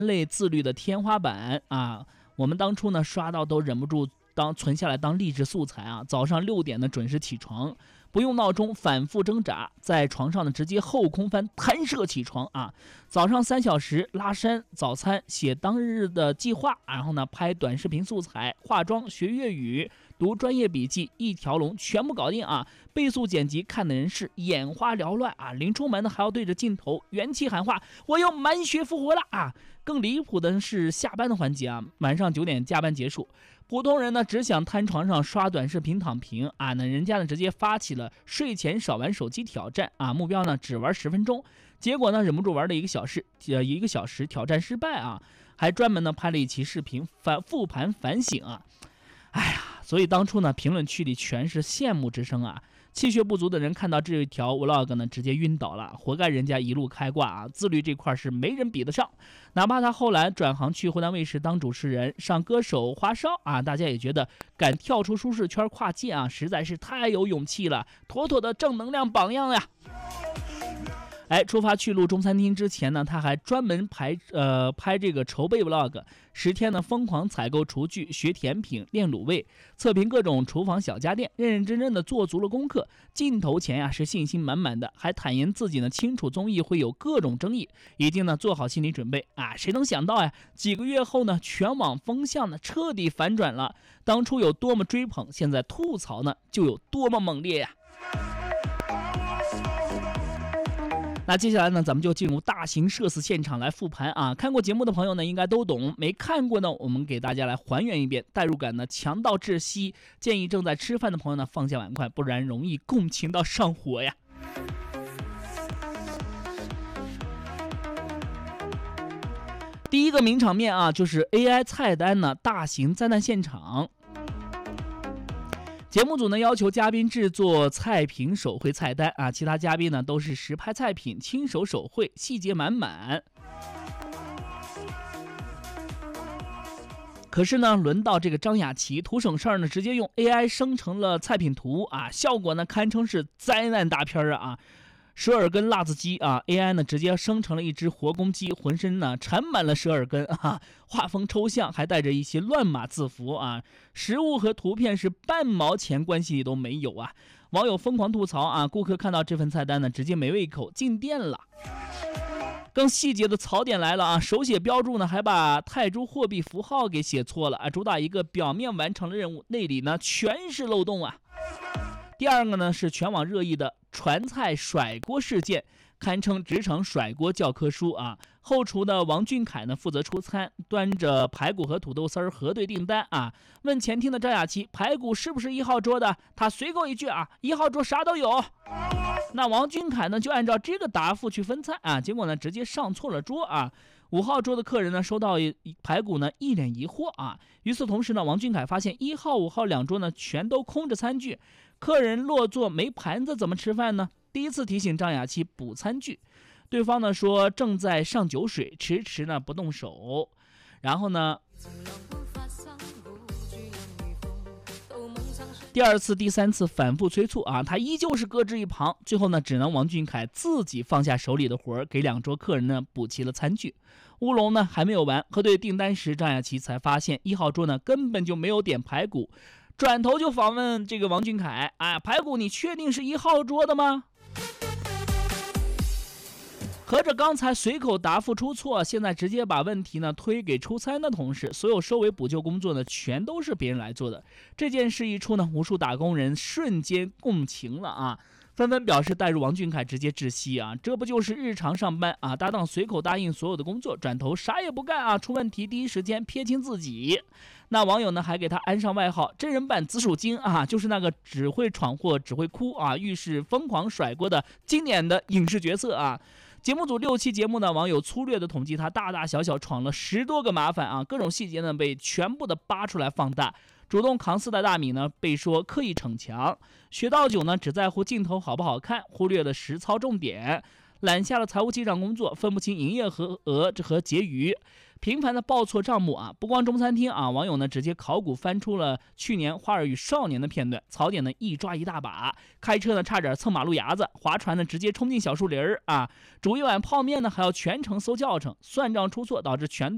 类自律的天花板啊。我们当初呢刷到都忍不住存下来当励志素材啊。早上6点呢准时起床，不用闹钟反复挣扎，在床上呢直接后空翻弹射起床啊。早上3小时拉伸，早餐写当日的计划，然后呢拍短视频素材，化妆学粤语，读专业笔记，一条龙全部搞定啊。倍速剪辑看的人是眼花缭乱啊。临出门呢还要对着镜头元气喊话，我要满血复活了啊。更离谱的是下班的环节啊，晚上9点加班结束，普通人呢只想瘫床上刷短视频躺平啊，那人家呢直接发起了睡前少玩手机挑战啊，目标呢只玩10分钟，结果呢忍不住玩了1个小时，挑战失败啊，还专门呢拍了一期视频复盘反省啊。哎呀，所以当初呢评论区里全是羡慕之声啊。气血不足的人看到这一条 vlog 呢直接晕倒了，活该人家一路开挂啊，自律这块是没人比得上。哪怕他后来转行去湖南卫视当主持人，上歌手花烧啊，大家也觉得敢跳出舒适圈跨界啊，实在是太有勇气了，妥妥的正能量榜样呀。出发去录中餐厅之前呢，他还专门拍这个筹备 vlog， 10天呢疯狂采购厨具，学甜品，练卤味，测评各种厨房小家电，认认真真的做足了功课。镜头前呀是信心满满的，还坦言自己呢清楚综艺会有各种争议，已经呢做好心理准备啊。谁能想到呀，几个月后呢，全网风向呢彻底反转了，当初有多么追捧，现在吐槽呢就有多么猛烈呀。那接下来呢，咱们就进入大型社死现场来复盘啊！看过节目的朋友呢，应该都懂；没看过呢，我们给大家来还原一遍，代入感呢强到窒息。建议正在吃饭的朋友呢放下碗筷，不然容易共情到上火呀。第一个名场面啊，就是 AI 菜单呢大型灾难现场。节目组呢要求嘉宾制作菜品手绘菜单啊，其他嘉宾呢都是实拍菜品，亲手手绘，细节满满。可是呢，轮到这个张雅琪，图省事儿呢，直接用 AI 生成了菜品图啊，效果呢堪称是灾难大片啊。折耳根辣子鸡啊 ，AI 呢直接生成了一只活公鸡，浑身呢缠满了折耳根啊，画风抽象，还带着一些乱码字符啊，食物和图片是半毛钱关系都没有啊。网友疯狂吐槽啊，顾客看到这份菜单呢，直接没胃口，进店了。更细节的槽点来了啊，手写标注呢还把泰铢货币符号给写错了啊，主打一个表面完成了任务，内里呢全是漏洞啊。第二个呢是全网热议的传菜甩锅事件，堪称职场甩锅教科书啊。后厨的王俊凯呢负责出餐，端着排骨和土豆丝核对订单啊。问前厅的张雅琪排骨是不是1号桌的，他随口一句啊，1号桌啥都有。那王俊凯呢就按照这个答复去分菜啊，结果呢直接上错了桌啊。5号桌的客人呢收到排骨呢一脸疑惑啊。与此同时呢，王俊凯发现1号5号2桌呢全都空着餐具，客人落座没盘子怎么吃饭呢？第一次提醒张雅琪补餐具，对方呢说正在上酒水，迟迟呢不动手。然后呢第二次第三次反复催促啊，他依旧是搁置一旁，最后呢只能王俊凯自己放下手里的活，给2桌客人呢补齐了餐具。乌龙呢还没有完，核对订单时张雅琪才发现1号桌呢根本就没有点排骨，转头就访问这个王俊凯，排骨你确定是1号桌的吗？合着刚才随口答复出错，现在直接把问题呢推给出餐的同事，所有收尾补救工作呢全都是别人来做的。这件事一出呢，无数打工人瞬间共情了啊，纷纷表示带入王俊凯直接窒息啊，这不就是日常上班啊，搭档随口答应所有的工作，转头啥也不干啊，出问题第一时间撇清自己。那网友呢还给他安上外号真人版紫薯精啊，就是那个只会闯祸只会哭啊，遇事疯狂甩锅的经典的影视角色啊。节目组6期节目呢，网友粗略的统计他大大小小闯了10多个麻烦啊，各种细节呢被全部的扒出来放大。主动扛4袋大米呢被说刻意逞强，学到酒呢只在乎镜头好不好看，忽略了实操重点，揽下了财务记账工作，分不清营业额和结余，频繁的报错账目啊。不光中餐厅啊，网友呢直接考古翻出了去年《花儿与少年》的片段，槽点呢一抓一大把，开车呢差点蹭马路牙子，划船呢直接冲进小树林啊，煮一碗泡面呢还要全程搜教程，算账出错导致全